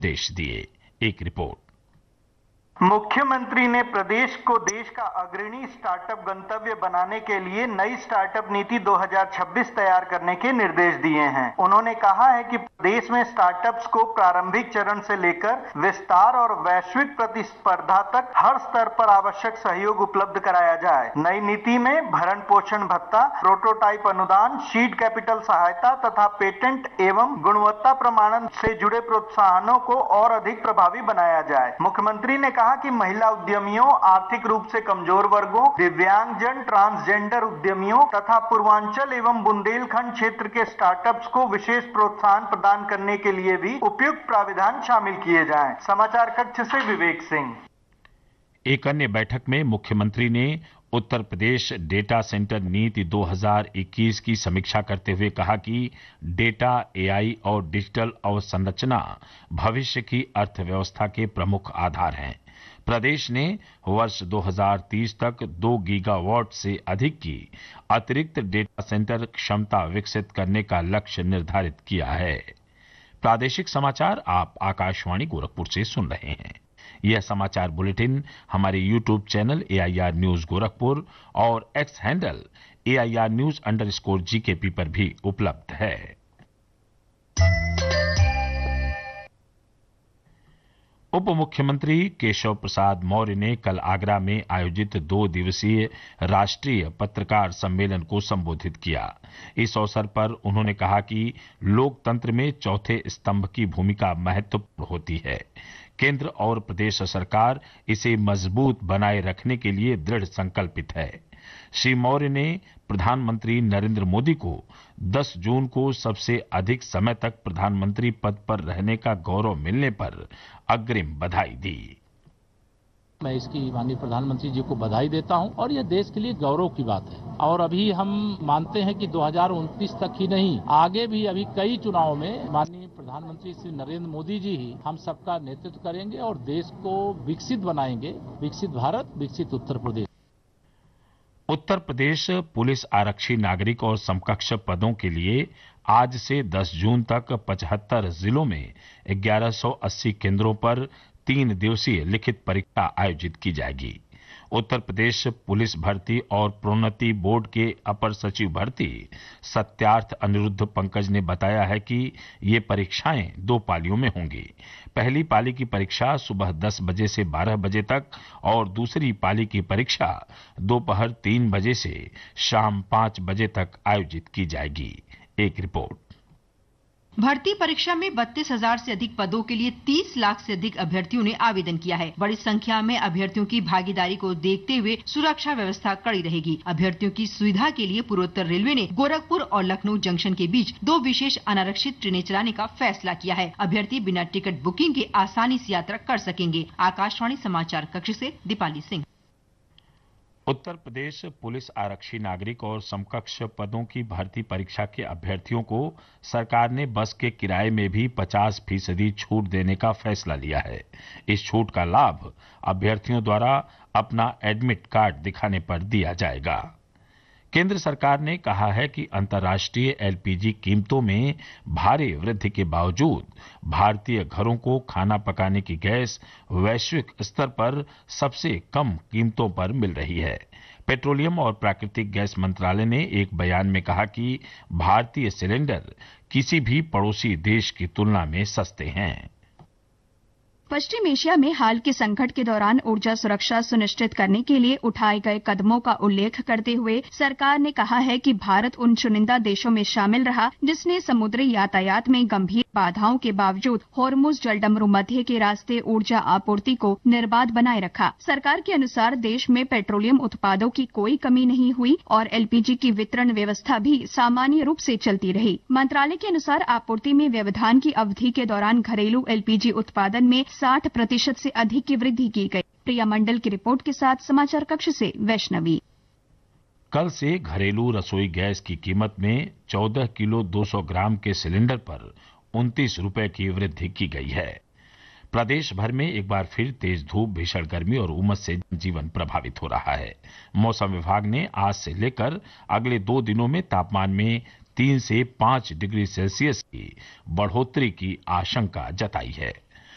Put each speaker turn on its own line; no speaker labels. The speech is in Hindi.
निर्देश दिए। एक रिपोर्ट।
मुख्यमंत्री ने प्रदेश को देश का अग्रणी स्टार्टअप गंतव्य बनाने के लिए नई स्टार्टअप नीति 2026 तैयार करने के निर्देश दिए हैं। उन्होंने कहा है कि प्रदेश में स्टार्टअप्स को प्रारंभिक चरण से लेकर विस्तार और वैश्विक प्रतिस्पर्धा तक हर स्तर पर आवश्यक सहयोग उपलब्ध कराया जाए। नई नीति में भरण पोषण भत्ता, प्रोटोटाइप अनुदान, सीड कैपिटल सहायता तथा पेटेंट एवं गुणवत्ता प्रमाणन से जुड़े प्रोत्साहनों को और अधिक प्रभावी बनाया जाए। मुख्यमंत्री ने कहा कि महिला उद्यमियों, आर्थिक रूप से कमजोर वर्गों, दिव्यांगजन, ट्रांसजेंडर उद्यमियों तथा पूर्वांचल एवं बुंदेलखंड क्षेत्र के स्टार्टअप्स को विशेष प्रोत्साहन प्रदान करने के लिए भी उपयुक्त प्राविधान शामिल किए जाएं। समाचार कक्ष से विवेक सिंह।
एक अन्य बैठक में मुख्यमंत्री ने उत्तर प्रदेश डेटा सेंटर नीति 2021 की समीक्षा करते हुए कहा कि डेटा, एआई और डिजिटल अवसंरचना भविष्य की अर्थव्यवस्था के प्रमुख आधार हैं। प्रदेश ने वर्ष 2030 तक 2 गीगावाट से अधिक की अतिरिक्त डेटा सेंटर क्षमता विकसित करने का लक्ष्य निर्धारित किया है। प्रादेशिक समाचार आप आकाशवाणी गोरखपुर से सुन रहे हैं। यह समाचार बुलेटिन हमारे YouTube channel AIR news Gorakhpur और एक्स हैंडल AIR News_GKP पर भी उपलब्ध है। उप मुख्यमंत्री केशव प्रसाद मौर्य ने कल आगरा में आयोजित 2 दिवसीय राष्ट्रीय पत्रकार सम्मेलन को संबोधित किया। इस अवसर पर उन्होंने कहा कि लोकतंत्र में चौथे स्तंभ की भूमिका महत्वपूर्ण होती है। केंद्र और प्रदेश सरकार इसे मजबूत बनाए रखने के लिए दृढ़ संकल्पित है। श्री मौर्य ने प्रधानमंत्री नरेंद्र मोदी को 10 जून को सबसे अधिक समय तक प्रधानमंत्री पद पर रहने का गौरव मिलने पर अग्रिम बधाई दी।
मैं इसकी माननीय प्रधानमंत्री जी को बधाई देता हूं और यह देश के लिए गौरव की बात है। और अभी हम मानते हैं कि 2029 तक ही नहीं, आगे भी अभी कई चुनाव में माननीय प्रधानमंत्री श्री नरेंद्र मोदी जी ही हम सबका नेतृत्व करेंगे और देश को विकसित बनाएंगे। विकसित भारत, विकसित उत्तर प्रदेश।
उत्तर प्रदेश पुलिस आरक्षी नागरिक और समकक्ष पदों के लिए आज से 10 जून तक 75 जिलों में 1180 केंद्रों पर 3 दिवसीय लिखित परीक्षा आयोजित की जाएगी। उत्तर प्रदेश पुलिस भर्ती और प्रोन्नति बोर्ड के अपर सचिव भर्ती सत्यार्थ अनिरुद्ध पंकज ने बताया है कि ये परीक्षाएं 2 पालियों में होंगी। पहली पाली की परीक्षा सुबह 10 बजे से 12 बजे तक और दूसरी पाली की परीक्षा दोपहर 3 बजे से शाम 5 बजे तक आयोजित की जाएगी। एक रिपोर्ट।
भर्ती परीक्षा में 32,000 से अधिक पदों के लिए 30 लाख से अधिक अभ्यर्थियों ने आवेदन किया है। बड़ी संख्या में अभ्यर्थियों की भागीदारी को देखते हुए सुरक्षा व्यवस्था कड़ी रहेगी। अभ्यर्थियों की सुविधा के लिए पूर्वोत्तर रेलवे ने गोरखपुर और लखनऊ जंक्शन के बीच 2 विशेष अनारक्षित ट्रेनें चलाने का फैसला किया है। अभ्यर्थी बिना टिकट बुकिंग के आसानी से यात्रा कर सकेंगे। आकाशवाणी समाचार कक्ष से दीपाली सिंह।
उत्तर प्रदेश पुलिस आरक्षी नागरिक और समकक्ष पदों की भर्ती परीक्षा के अभ्यर्थियों को सरकार ने बस के किराए में भी 50% छूट देने का फैसला लिया है। इस छूट का लाभ अभ्यर्थियों द्वारा अपना एडमिट कार्ड दिखाने पर दिया जाएगा। केंद्र सरकार ने कहा है कि अंतर्राष्ट्रीय एलपीजी कीमतों में भारी वृद्धि के बावजूद भारतीय घरों को खाना पकाने की गैस वैश्विक स्तर पर सबसे कम कीमतों पर मिल रही है। पेट्रोलियम और प्राकृतिक गैस मंत्रालय ने एक बयान में कहा कि भारतीय सिलेंडर किसी भी पड़ोसी देश की तुलना में सस्ते हैं।
पश्चिम एशिया में हाल के संकट के दौरान ऊर्जा सुरक्षा सुनिश्चित करने के लिए उठाए गए कदमों का उल्लेख करते हुए सरकार ने कहा है कि भारत उन चुनिंदा देशों में शामिल रहा जिसने समुद्री यातायात में गंभीर बाधाओं के बावजूद होर्मुज जलडमरू मध्य के रास्ते ऊर्जा आपूर्ति को निर्बाध बनाए रखा। सरकार के अनुसार देश में पेट्रोलियम उत्पादों की कोई कमी नहीं हुई और एलपीजी की वितरण व्यवस्था भी सामान्य रूप से चलती रही। मंत्रालय के अनुसार आपूर्ति में व्यवधान की अवधि के दौरान घरेलू एलपीजी उत्पादन में 60% से अधिक की वृद्धि की गई। प्रिया मंडल की रिपोर्ट के साथ समाचार कक्ष से वैष्णवी।
कल से घरेलू रसोई गैस की कीमत में 14 किलो 200 ग्राम के सिलेंडर पर 29 रुपए की वृद्धि की गई है। प्रदेश भर में एक बार फिर तेज धूप, भीषण गर्मी और उमस से जीवन प्रभावित हो रहा है। मौसम विभाग ने आज से लेकर अगले 2 दिनों में तापमान में 3 से 5 डिग्री सेल्सियस की बढ़ोतरी की आशंका जताई है।